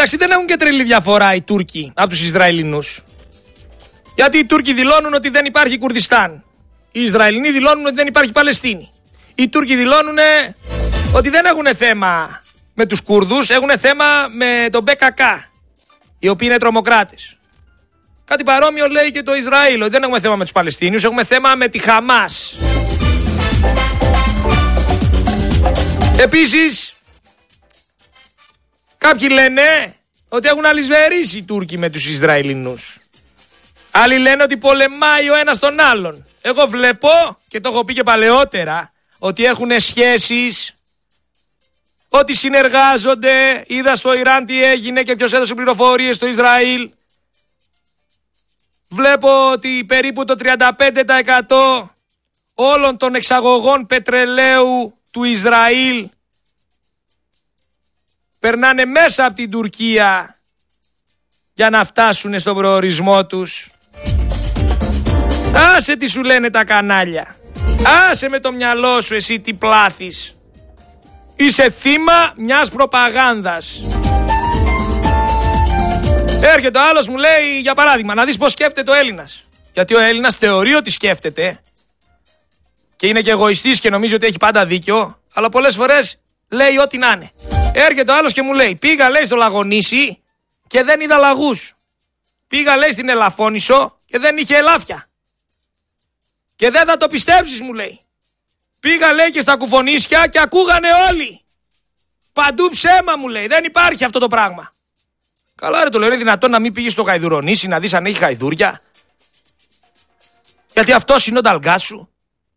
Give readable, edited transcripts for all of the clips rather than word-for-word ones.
μεταξύ δεν έχουν και τρελή διαφορά οι Τούρκοι από τους Ισραηλινούς. Γιατί οι Τούρκοι δηλώνουν ότι δεν υπάρχει Κουρδιστάν. Οι Ισραηλινοί δηλώνουν ότι δεν υπάρχει Παλαιστίνη. Οι Τούρκοι δηλώνουν ότι δεν έχουν θέμα με τους Κούρδους, έχουν θέμα με τον ΠΚΚ, οι οποίοι είναι τρομοκράτες. Κάτι παρόμοιο λέει και το Ισραήλ, ότι δεν έχουμε θέμα με τους Παλαιστίνιους, έχουμε θέμα με τη Χαμάς. Επίσης, κάποιοι λένε ότι έχουν αλυσβερίσει οι Τούρκοι με τους Ισραηλινούς. Άλλοι λένε ότι πολεμάει ο ένας τον άλλον. Εγώ βλέπω, και το έχω πει και παλαιότερα, ότι έχουν σχέσεις, ότι συνεργάζονται. Είδα στο Ιράν τι έγινε και ποιος έδωσε πληροφορίες στο Ισραήλ. Βλέπω ότι περίπου το 35% όλων των εξαγωγών πετρελαίου του Ισραήλ περνάνε μέσα από την Τουρκία για να φτάσουν στον προορισμό τους. Άσε τι σου λένε τα κανάλια. Άσε με το μυαλό σου εσύ τι πλάθεις. Είσαι θύμα μιας προπαγάνδας. Έρχεται ο άλλος μου λέει, για παράδειγμα, να δεις πώς σκέφτεται ο Έλληνας. Γιατί ο Έλληνας θεωρεί ότι σκέφτεται και είναι και εγωιστής και νομίζει ότι έχει πάντα δίκιο, αλλά πολλές φορές λέει ό,τι να είναι. Έρχεται ο άλλος και μου λέει, πήγα λέει στο Λαγονήσι και δεν είδα λαγούς. Πήγα λέει στην Ελαφώνησο και δεν είχε ελάφια. Και δεν θα το πιστέψεις μου λέει. Πήγα λέει και στα Κουφονίσια και ακούγανε όλοι. Παντού ψέμα μου λέει, δεν υπάρχει αυτό το πράγμα. Καλά ρε, το λέω, είναι δυνατόν να μην πήγες στο Γαϊδουρονήσι να δεις αν έχει γαϊδούρια? Γιατί αυτός είναι ο νταλγκάς σου.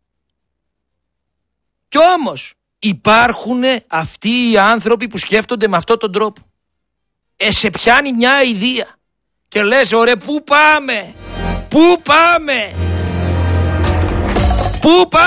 Κι όμως υπάρχουν αυτοί οι άνθρωποι που σκέφτονται με αυτόν τον τρόπο. Σε πιάνει μια ιδέα και λες, ωραία, πού πάμε, πού πάμε, πού πάμε.